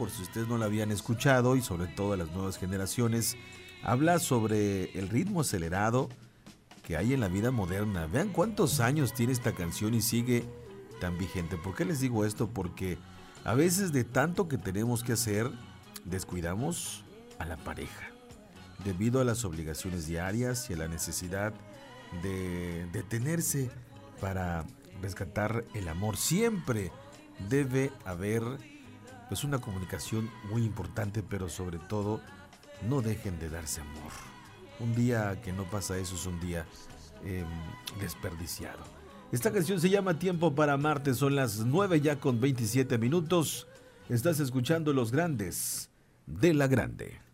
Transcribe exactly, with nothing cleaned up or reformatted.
por si ustedes no la habían escuchado y sobre todo las nuevas generaciones, habla sobre el ritmo acelerado que hay en la vida moderna. Vean cuántos años tiene esta canción y sigue tan vigente. ¿Por qué les digo esto? Porque a veces de tanto que tenemos que hacer, descuidamos a la pareja, debido a las obligaciones diarias y a la necesidad de detenerse para rescatar el amor. Siempre debe haber pues una comunicación muy importante, pero sobre todo no dejen de darse amor. Un día que no pasa eso es un día eh, desperdiciado. Esta canción se llama Tiempo para Amarte. Son las nueve ya con veintisiete minutos. Estás escuchando Los Grandes de la Grande.